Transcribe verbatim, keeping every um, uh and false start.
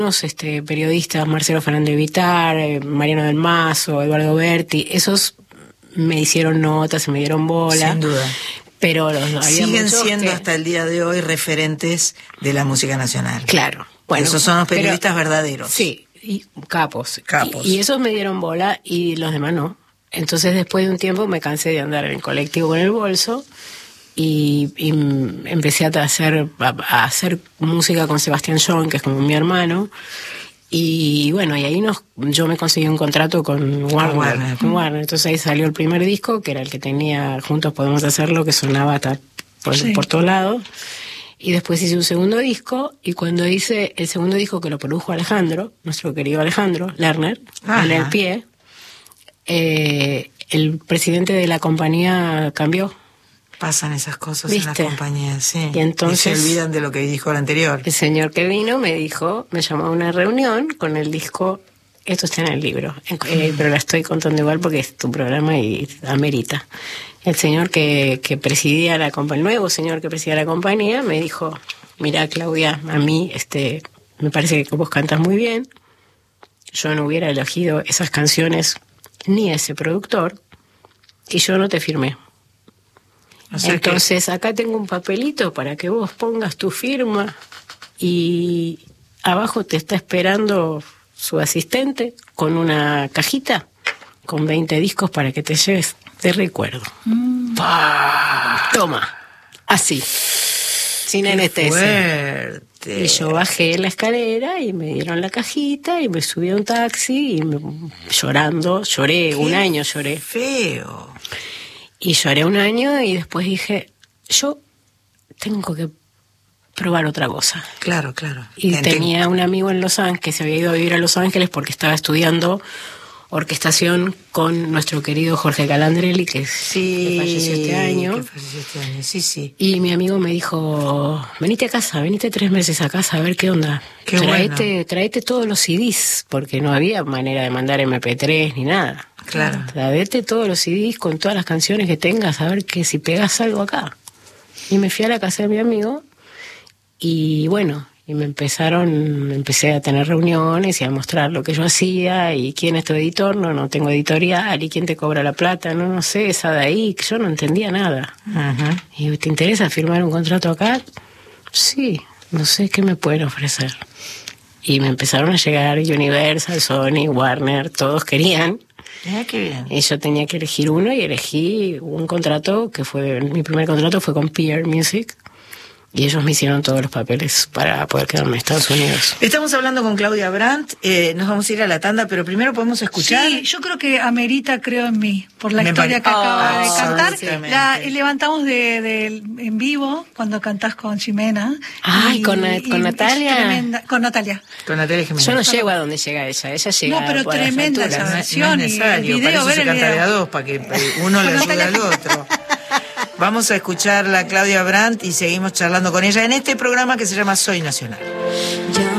Unos este, periodistas, Marcelo Fernández Vitar, eh, Mariano del Mazo, Eduardo Berti, esos me hicieron notas, me dieron bola. Sin duda. Pero los, había siguen siendo que... hasta el día de hoy referentes de la música nacional. Claro. Bueno, esos son los periodistas pero, verdaderos. Sí, y capos. Capos. Y, y esos me dieron bola y los demás no. Entonces después de un tiempo me cansé de andar en el colectivo con el bolso y, y empecé a hacer, a, a hacer música con Sebastián John, que es como mi hermano. Y bueno, y ahí nos, yo me conseguí un contrato con Warner, Warner. con Warner. Entonces ahí salió el primer disco, que era el que tenía Juntos Podemos Hacerlo, que sonaba hasta por, sí. por todos lados. Y después hice un segundo disco, y cuando hice el segundo disco, que lo produjo Alejandro, nuestro querido Alejandro Lerner, en el pie, eh, el presidente de la compañía cambió. Pasan esas cosas, ¿viste?, en las compañías, sí. Y entonces y se olvidan de lo que dijo el anterior. El señor que vino me dijo, me llamó a una reunión con el disco, esto está en el libro, eh, pero la estoy contando igual porque es tu programa y amerita. El señor que, que presidía la compañía, el nuevo señor que presidía la compañía, me dijo, mira Claudia, a mí este me parece que vos cantas muy bien, yo no hubiera elegido esas canciones ni ese productor, y yo no te firmé. O sea Entonces que... acá tengo un papelito para que vos pongas tu firma, y abajo te está esperando su asistente con una cajita con veinte discos para que te lleves de recuerdo. Mm. Toma, así, sin Qué anestesia. Fuerte. Y yo bajé la escalera y me dieron la cajita y me subí a un taxi y me, llorando, lloré, Qué un año lloré. Feo. Y lloré un año y después dije, yo tengo que probar otra cosa. Claro, claro. Y Entiendo. Tenía un amigo en Los Ángeles que se había ido a vivir a Los Ángeles porque estaba estudiando orquestación con nuestro querido Jorge Calandrelli, que, sí, que falleció este año. Que falleció este año, sí, sí. Y mi amigo me dijo, venite a casa, venite tres meses a casa a ver qué onda. Qué traete, bueno. traete todos los C Ds, porque no había manera de mandar eme pe tres ni nada. Claro. Traete todos los C Ds con todas las canciones que tengas, a ver que si pegas algo acá. Y me fui a la casa de mi amigo y bueno, y me empezaron, empecé a tener reuniones y a mostrar lo que yo hacía y quién es tu editor, no, no tengo editorial, y quién te cobra la plata, no, no sé, esa de ahí, que yo no entendía nada. Uh-huh. Y ¿te interesa firmar un contrato acá? Sí, no sé qué me pueden ofrecer. Y me empezaron a llegar Universal, Sony, Warner, todos querían. Mira qué bien. Y yo tenía que elegir uno y elegí un contrato que fue, mi primer contrato fue con Peer Music. Y ellos me hicieron todos los papeles para poder quedarme en Estados Unidos. Estamos hablando con Claudia Brandt, eh, nos vamos a ir a la tanda, pero primero podemos escuchar... Sí, yo creo que amerita Creo en mí, por la me historia pare... que acaba oh, de cantar. La levantamos de, de, en vivo, cuando cantás con Ximena. Ay, y, con, y, con Natalia. Tremenda, con Natalia. Con Natalia Jiménez. Yo no llego a donde llega ella, ella llega No, pero por tremenda esa versión. No es necesario, y el video, para eso se ver canta el de a dos, para que uno le ayude al otro. Vamos a escuchar a Claudia Brandt y seguimos charlando con ella en este programa que se llama Soy Nacional.